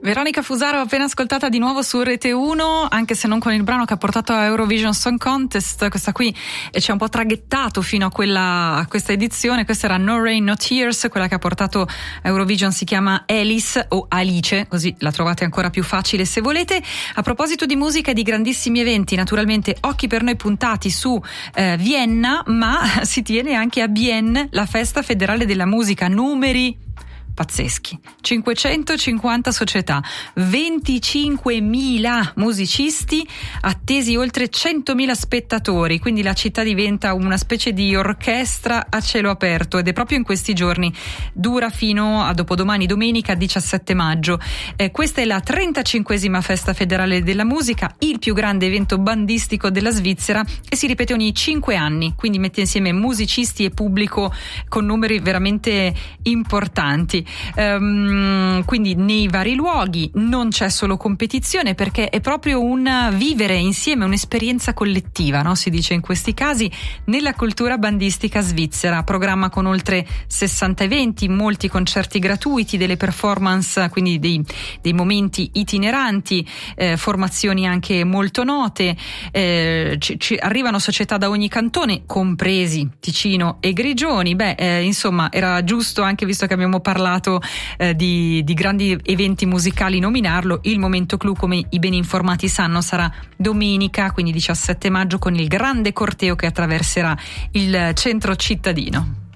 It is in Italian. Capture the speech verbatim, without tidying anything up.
Veronica Fusaro appena ascoltata di nuovo su Rete uno, anche se non con il brano che ha portato a Eurovision Song Contest. Questa qui ci ha un po' traghettato fino a quella a questa edizione. Questa era No Rain No Tears, quella che ha portato a Eurovision si chiama Alice o Alice, così la trovate ancora più facile se volete. A proposito di musica e di grandissimi eventi, naturalmente occhi per noi puntati su eh, Vienna, ma si tiene anche a Bienne la festa federale della musica, numeri pazzeschi, cinquecentocinquanta società, venticinquemila musicisti, attesi oltre centomila spettatori, quindi la città diventa una specie di orchestra a cielo aperto ed è proprio in questi giorni, dura fino a dopodomani, domenica diciassette maggio. Eh, questa è la trentacinquesima festa federale della musica, il più grande evento bandistico della Svizzera, e si ripete ogni cinque anni, quindi mette insieme musicisti e pubblico con numeri veramente importanti. Um, quindi nei vari luoghi non c'è solo competizione, perché è proprio un vivere insieme, un'esperienza collettiva, no? Si dice in questi casi, nella cultura bandistica svizzera. Programma con oltre sessanta eventi, molti concerti gratuiti, delle performance, quindi dei, dei momenti itineranti, eh, formazioni anche molto note, eh, ci, ci arrivano società da ogni cantone, compresi Ticino e Grigioni. Beh, eh, insomma, era giusto, anche visto che abbiamo parlato eh, di, di grandi eventi musicali, nominarlo. Il momento clou, come i ben informati sanno, sarà domenica, quindi diciassette maggio, con il grande corteo che attraverserà il centro cittadino.